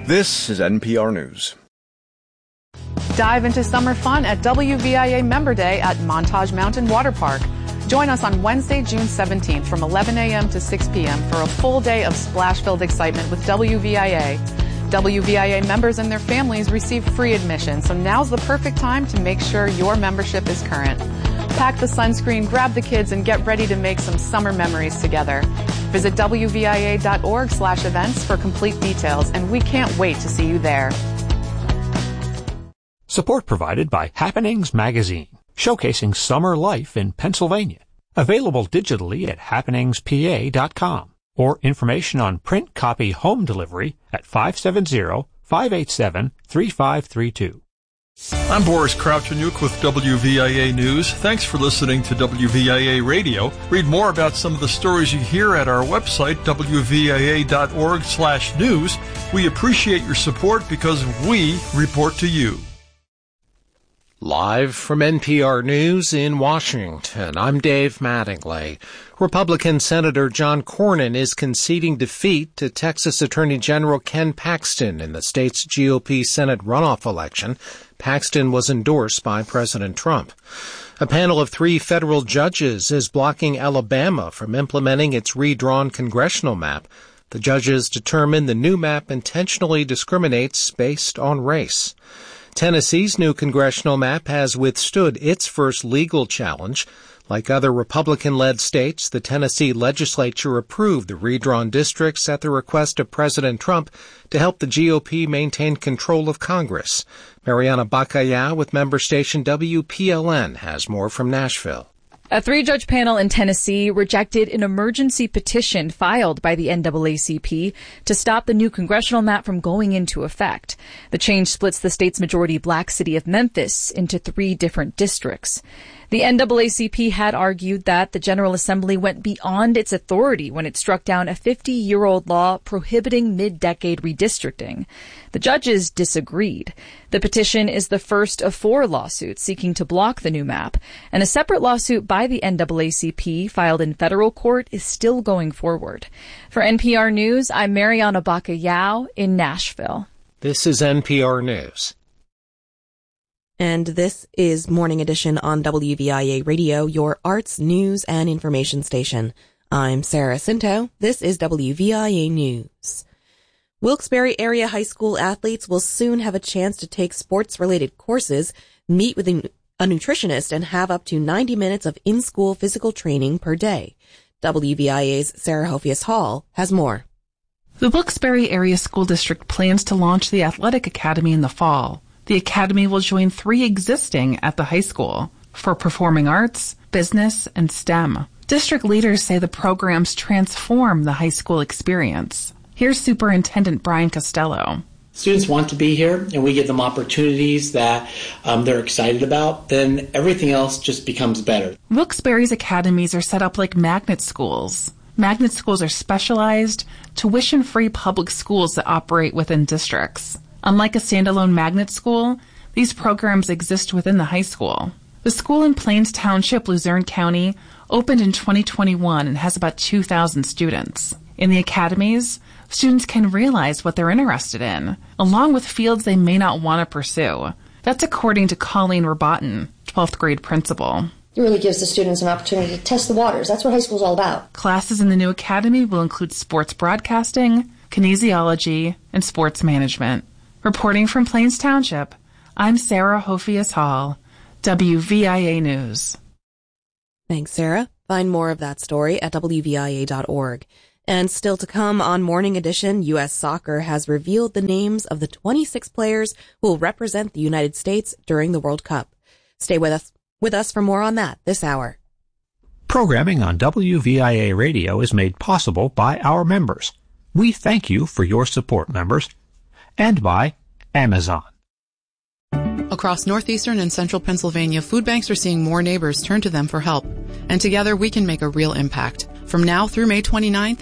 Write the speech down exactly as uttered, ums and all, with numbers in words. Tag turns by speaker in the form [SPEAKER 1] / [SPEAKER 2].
[SPEAKER 1] This is N P R News.
[SPEAKER 2] Dive into summer fun at W V I A Member Day at Montage Mountain Water Park. Join us on Wednesday, June seventeenth from eleven a.m. to six p.m. for a full day of splash-filled excitement with W V I A. W V I A members and their families receive free admission, so now's the perfect time to make sure your membership is current. Pack the sunscreen, grab the kids, and get ready to make some summer memories together. Visit W V I A dot org slash events for complete details, and we can't wait to see you there.
[SPEAKER 3] Support provided by Happenings Magazine, showcasing summer life in Pennsylvania. Available digitally at happenings p a dot com, or information on print copy home delivery at five seven zero, five eight seven, three five three two.
[SPEAKER 4] I'm Boris Kravchuk with W V I A News. Thanks for listening to W V I A Radio. Read more about some of the stories you hear at our website, W V I A dot org slash news. We appreciate your support because we report to you.
[SPEAKER 5] Live from N P R News in Washington, I'm Dave Mattingly. Republican Senator John Cornyn is conceding defeat to Texas Attorney General Ken Paxton in the state's G O P Senate runoff election. Paxton was endorsed by President Trump. A panel of three federal judges is blocking Alabama from implementing its redrawn congressional map. The judges determined the new map intentionally discriminates based on race. Tennessee's new congressional map has withstood its first legal challenge. Like other Republican-led states, the Tennessee legislature approved the redrawn districts at the request of President Trump to help the G O P maintain control of Congress. Mariana Bacallao with member station W P L N has more from Nashville.
[SPEAKER 6] A three-judge panel in Tennessee rejected an emergency petition filed by the N double A C P to stop the new congressional map from going into effect. The change splits the state's majority black city of Memphis into three different districts. The N double A C P had argued that the General Assembly went beyond its authority when it struck down a fifty-year-old law prohibiting mid-decade redistricting. The judges disagreed. The petition is the first of four lawsuits seeking to block the new map, and a separate lawsuit by the N double A C P filed in federal court is still going forward. For N P R News, I'm Mariana Bacallao in Nashville.
[SPEAKER 5] This is N P R News.
[SPEAKER 7] And this is Morning Edition on W V I A Radio, your arts, news, and information station. I'm Sarah Cinto. This is W V I A News. Wilkes-Barre area high school athletes will soon have a chance to take sports-related courses, meet with a nutritionist, and have up to ninety minutes of in-school physical training per day. W V I A's Sarah Hofias Hall has more.
[SPEAKER 8] The Wilkes-Barre Area School District plans to launch the Athletic Academy in the fall. The academy will join three existing at the high school for performing arts, business, and STEM. District leaders say the programs transform the high school experience. Here's Superintendent Brian Costello.
[SPEAKER 9] Students want to be here, and we give them opportunities that um, they're excited about, then everything else just becomes better.
[SPEAKER 8] Wilkes-Barre's academies are set up like magnet schools. Magnet schools are specialized, tuition-free public schools that operate within districts. Unlike a standalone magnet school, these programs exist within the high school. The school in Plains Township, Luzerne County, opened in twenty twenty-one and has about two thousand students. In the academies, students can realize what they're interested in, along with fields they may not want to pursue. That's according to Colleen Rabotin, twelfth grade principal.
[SPEAKER 10] It really gives the students an opportunity to test the waters. That's what high school is all about.
[SPEAKER 8] Classes in the new academy will include sports broadcasting, kinesiology, and sports management. Reporting from Plains Township, I'm Sarah Hofias Hall, W V I A News.
[SPEAKER 7] Thanks, Sarah. Find more of that story at W V I A dot org. And still to come on Morning Edition, U S Soccer has revealed the names of the twenty-six players who will represent the United States during the World Cup. Stay with us, with us for more on that this hour.
[SPEAKER 3] Programming on W V I A Radio is made possible by our members. We thank you for your support, members. And by Amazon.
[SPEAKER 11] Across northeastern and central Pennsylvania, food banks are seeing more neighbors turn to them for help. And together we can make a real impact. From now through May twenty-ninth,